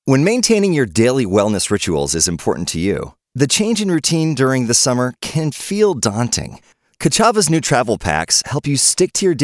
When maintaining your daily wellness rituals is important to you, the change in routine during the summer can feel daunting. Kachava's new travel packs help you stick to your